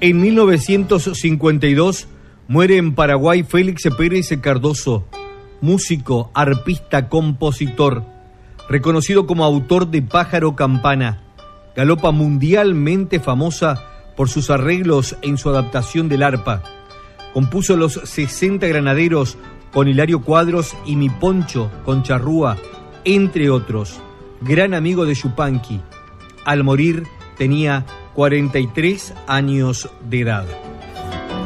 En 1952 muere en Paraguay Félix Pérez Cardoso, músico, arpista, compositor, reconocido como autor de Pájaro Campana, galopa mundialmente famosa por sus arreglos en su adaptación del arpa. Compuso Los 60 Granaderos con Hilario Cuadros y Mi Poncho con Charrúa, entre otros. Gran amigo de Yupanqui. Al morir tenía 43 años de edad.